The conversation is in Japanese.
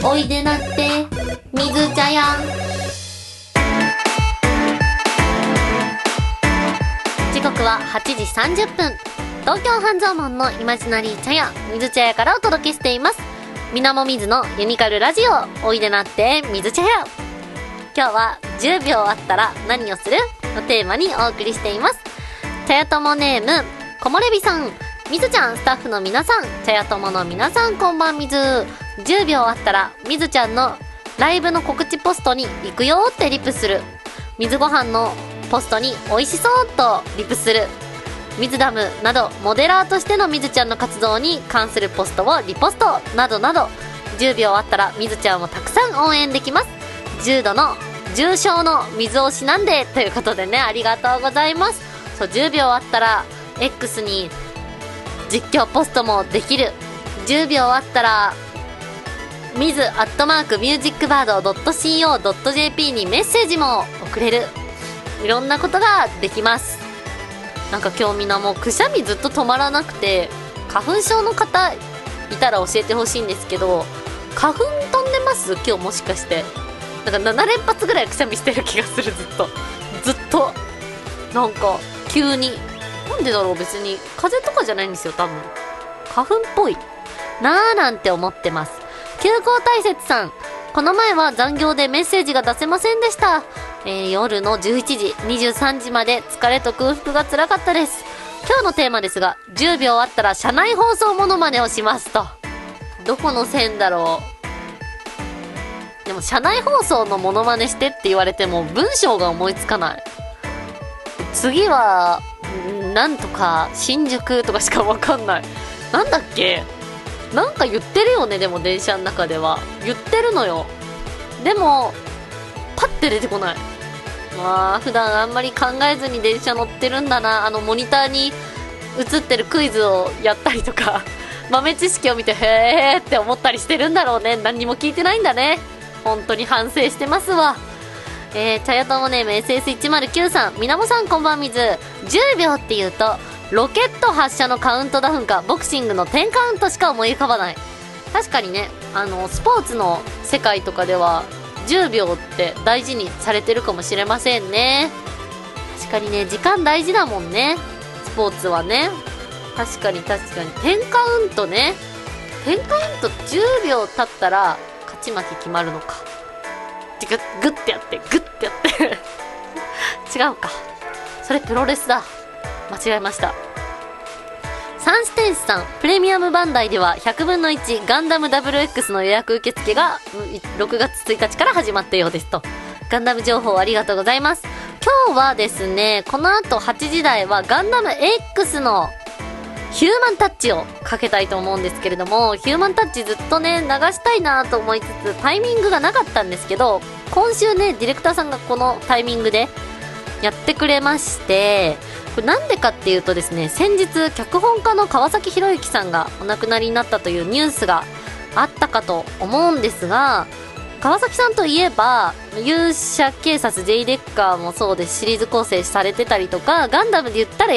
おいでなって水茶屋。時刻は8時30分。東京半蔵門のイマジナリー茶屋水茶屋からお届けしています。みなもみずのユニカルラジオ、おいでなって水茶屋。今日は10秒あったら何をするのテーマにお送りしています。茶屋友ネームこもれびさん、みずちゃん、スタッフの皆さん、茶屋友の皆さん、こんばんみず。10秒あったらみずちゃんのライブの告知ポストに行くよってリプする。水ご飯のポストに美味しそうとリプする。水ダムなどモデラーとしてのみずちゃんの活動に関するポストをリポストなどなど、10秒あったらみずちゃんをたくさん応援できます。10度の重症の水をしなんでということでね、ありがとうございます。そう、10秒あったら X に実況ポストもできる。10秒あったらミズ@musicbird.co.jp にメッセージも送れる。いろんなことができます。なんか今日みんなもうくしゃみずっと止まらなくて、花粉症の方いたら教えてほしいんですけど、花粉飛んでます？今日もしかしてなんか7連発ぐらいくしゃみしてる気がする。ずっとなんか急に、なんでだろう。別に風邪とかじゃないんですよ、多分花粉っぽいなーなんて思ってます。休校大切さん、この前は残業でメッセージが出せませんでした。夜の11時23時まで疲れと空腹が辛かったです。今日のテーマですが、10秒あったら車内放送モノマネをしますと。どこの線だろう。でも車内放送のモノマネしてって言われても文章が思いつかない。次はなんとか新宿とかしかわかんない。なんだっけ、なんか言ってるよね。でも電車の中では言ってるのよ。でもパッて出てこない。まあ普段あんまり考えずに電車乗ってるんだな。モニターに映ってるクイズをやったりとか豆知識を見てへーって思ったりしてるんだろうね。何にも聞いてないんだね。本当に反省してますわ。茶屋友ネーム SS109 さん、みなもさんこんばんみず。10秒って言うとロケット発射のカウントダウンかボクシングの10カウントしか思い浮かばない。確かにね、スポーツの世界とかでは10秒って大事にされてるかもしれませんね。確かにね、時間大事だもんね、スポーツはね。確かに10カウントね。10カウント10秒経ったら勝ち負け決まるのか。グッてやって違うか、それプロレスだ。間違えました。サンステージさん、プレミアムバンダイでは100分の1ガンダム WX の予約受付が6月1日から始まったようですと。ガンダム情報ありがとうございます。今日はですね、この後8時台はガンダム X のヒューマンタッチをかけたいと思うんですけれども、ヒューマンタッチずっとね流したいなと思いつつタイミングがなかったんですけど、今週ねディレクターさんがこのタイミングでやってくれまして、これなんでかっていうとですね、先日脚本家の川崎博之さんがお亡くなりになったというニュースがあったかと思うんですが、川崎さんといえば勇者警察 J デッカーもそうです、シリーズ構成されてたりとか、ガンダムで言ったら